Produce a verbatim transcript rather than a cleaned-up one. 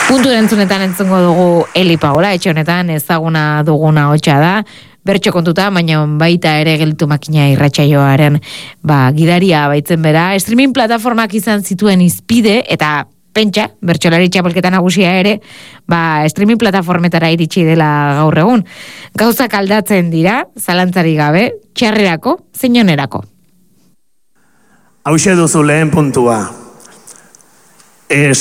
Puntu erantzunetan entzungo dugu Eli Paola, etxe honetan ezaguna duguna hotxa da, bertxo kontuta, baina baita ere geltu makina irratsaioaren ba, gidaria baitzen bera. Streaming plataformak izan zituen izpide, eta pentsa, bertsolari txapelketa nagusia ere, ba, streaming plataformetara iritsi dela gaur egun. Gauzak aldatzen dira, zalantzari gabe, txarrerako, zein onerako. Hauxe duzu lehen puntua.